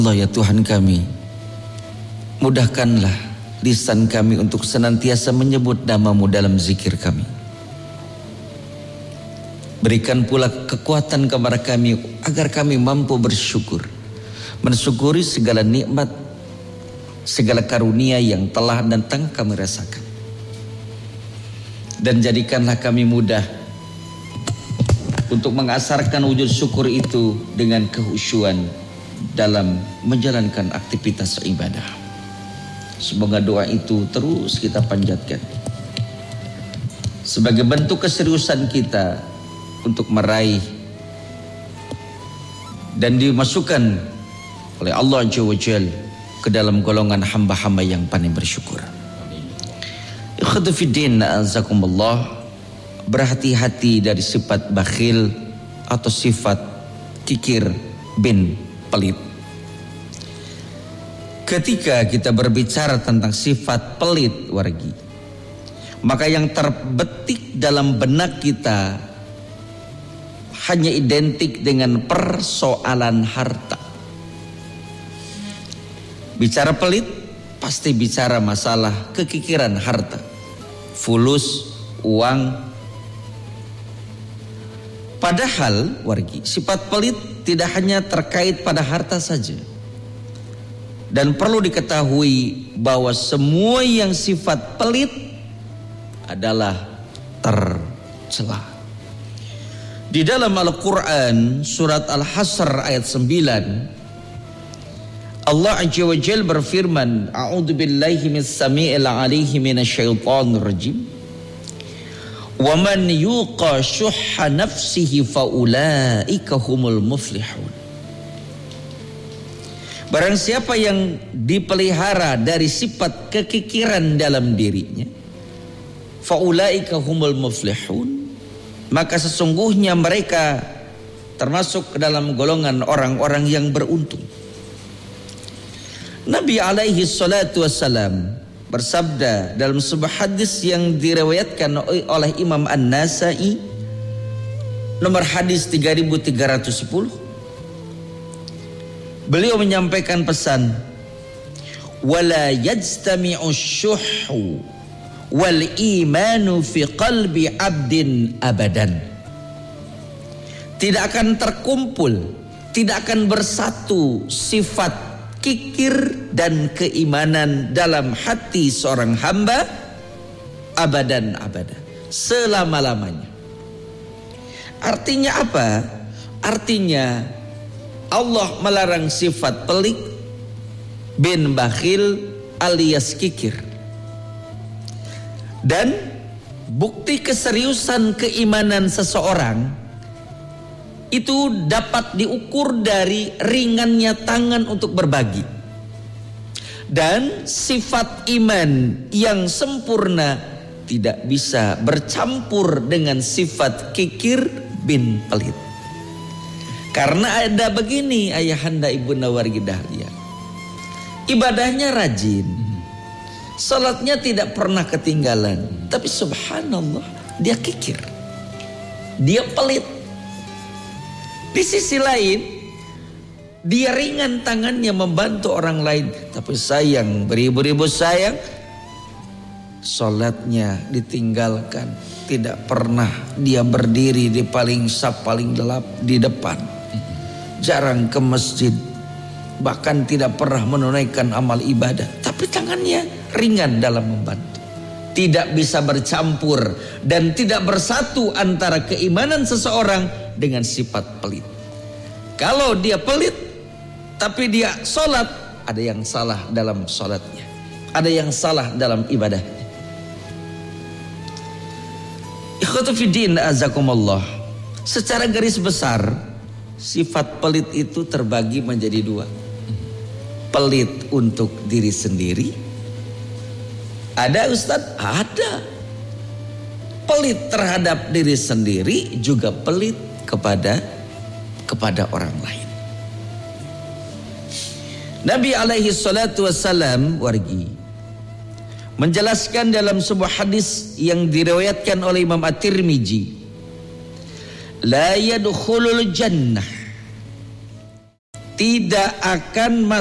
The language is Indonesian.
Allah ya Tuhan kami, mudahkanlah lisan kami untuk senantiasa menyebut nama-Mu dalam zikir kami. Berikan pula kekuatan kepada kami agar kami mampu bersyukur, mensyukuri segala nikmat, segala karunia yang telah dan tengah kami rasakan. Dan jadikanlah kami mudah untuk mengasarkan wujud syukur itu dengan kehusyuan dalam menjalankan aktivitas ibadah. Semoga doa itu terus kita panjatkan sebagai bentuk keseriusan kita untuk meraih dan dimasukkan oleh Allah Azza wa Jalla ke dalam golongan hamba-hamba yang pandai bersyukur. Ikhwatu fiddin, azakumullah, berhati-hati dari sifat bakhil atau sifat kikir bin pelit. Ketika kita berbicara tentang sifat pelit wargi, maka yang terbetik dalam benak kita hanya identik dengan persoalan harta. Bicara pelit pasti bicara masalah kekikiran harta, fulus, uang. Padahal wargi, sifat pelit tidak hanya terkait pada harta saja. Dan perlu diketahui bahwa semua yang sifat pelit adalah tercela. Di dalam Al-Quran surat Al-Hasr ayat 9, Allah Azza wa Jalla berfirman, A'udzu billahi mis-sami'il 'aliyyi minasyaitonir rajim. Wa man yuqa syuhha nafsihi faulaika humul muflihun. Barang siapa yang dipelihara dari sifat kekikiran dalam dirinya, faulaika humul muflihun, maka sesungguhnya mereka termasuk ke dalam golongan orang-orang yang beruntung. Nabi alaihi salatu wassalam bersabda dalam sebuah hadis yang diriwayatkan oleh Imam An-Nasa'i, nomor hadis 3310. Beliau menyampaikan pesan, wala yajtami'u syuhhu wal imanu fi qalbi abdin abadan. Tidak akan terkumpul, tidak akan bersatu sifat kikir dan keimanan dalam hati seorang hamba abadan abada, selama-lamanya. Artinya apa? Artinya Allah melarang sifat pelit bin bakhil alias kikir. Dan bukti keseriusan keimanan seseorang itu dapat diukur dari ringannya tangan untuk berbagi. Dan sifat iman yang sempurna tidak bisa bercampur dengan sifat kikir bin pelit. Karena ada begini ayahanda ibunda wargi dahlia, ibadahnya rajin, salatnya tidak pernah ketinggalan, tapi subhanallah dia kikir, dia pelit. Di sisi lain dia ringan tangannya membantu orang lain, tapi sayang, beribu-ribu sayang, salatnya ditinggalkan, tidak pernah dia berdiri di paling saf paling di depan. Jarang ke masjid, bahkan tidak pernah menunaikan amal ibadah, tapi tangannya ringan dalam membantu. Tidak bisa bercampur dan tidak bersatu antara keimanan seseorang dengan sifat pelit. Kalau dia pelit tapi dia sholat, ada yang salah dalam sholatnya, ada yang salah dalam ibadahnya. Ikhwatu fiddin azakumullah, secara garis besar sifat pelit itu terbagi menjadi dua. Pelit untuk diri sendiri. Ada Ustadz? Ada. Pelit terhadap diri sendiri, juga pelit kepada orang lain. Nabi alaihi salatu wassalam wargi menjelaskan dalam sebuah hadis yang diriwayatkan oleh Imam At-Tirmizi, la yadkhulul jannah, tidak akan